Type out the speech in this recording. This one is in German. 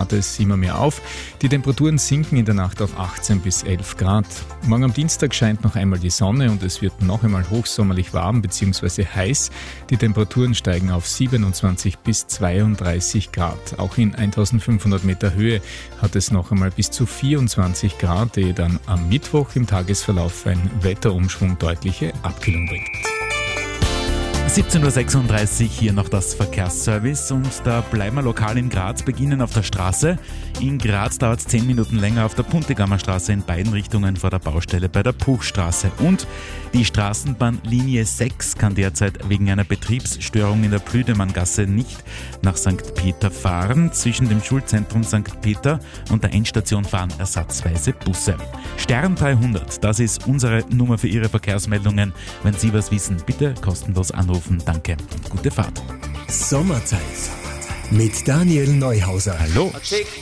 taut es immer mehr auf. Die Temperaturen sinken in der Nacht auf 18 bis 11 Grad. Morgen am Dienstag scheint noch einmal die Sonne und es wird noch einmal hochsommerlich warm bzw. heiß. Die Temperaturen steigen auf 27 bis 32 Grad. Auch in 1500 Meter Höhe hat es noch einmal bis zu 24 Grad, ehe dann am Mittwoch im Tagesverlauf ein Wetterumschwung deutliche Abkühlung bringt. 17.36 Uhr, hier noch das Verkehrsservice und da bleiben wir lokal in Graz, beginnen auf der Straße. In Graz dauert es 10 Minuten länger auf der Puntigammer Straße in beiden Richtungen vor der Baustelle bei der Puchstraße. Und die Straßenbahnlinie 6 kann derzeit wegen einer Betriebsstörung in der Plüdemanngasse nicht nach St. Peter fahren. Zwischen dem Schulzentrum St. Peter und der Endstation fahren ersatzweise Busse. Stern 300, das ist unsere Nummer für Ihre Verkehrsmeldungen. Wenn Sie was wissen, bitte kostenlos anrufen. Danke und gute Fahrt. Sommerzeit mit Daniel Neuhauser. Hallo.